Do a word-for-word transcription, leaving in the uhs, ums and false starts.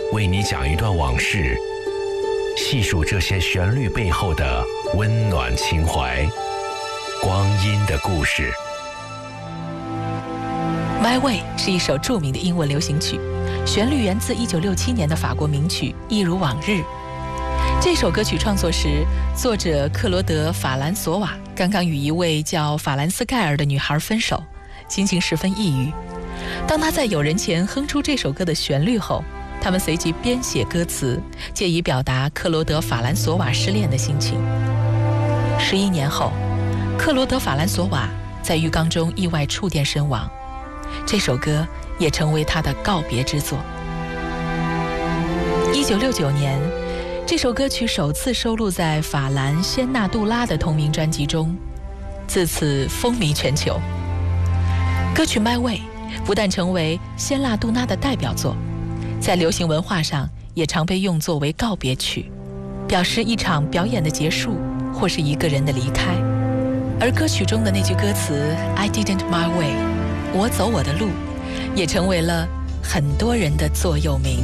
为你讲一段往事，细数这些旋律背后的温暖情怀，光阴的故事。 My Way 是一首著名的英文流行曲，旋律源自一九六七年的法国名曲《一如往日》。这首歌曲创作时，作者克罗德·法兰索瓦刚刚与一位叫法兰斯盖尔的女孩分手，心情十分抑郁。当他在友人前哼出这首歌的旋律后，他们随即编写歌词，借以表达克罗德·法兰索瓦失恋的心情。十一年后，克罗德·法兰索瓦在浴缸中意外触电身亡，这首歌也成为他的告别之作。一九六九年，这首歌曲首次收录在法兰仙纳杜拉的同名专辑中，自此风靡全球。歌曲《My Way》不但成为仙纳杜拉的代表作，在流行文化上也常被用作为告别曲，表示一场表演的结束或是一个人的离开。而歌曲中的那句歌词 I didn't my way， 我走我的路，也成为了很多人的座右铭。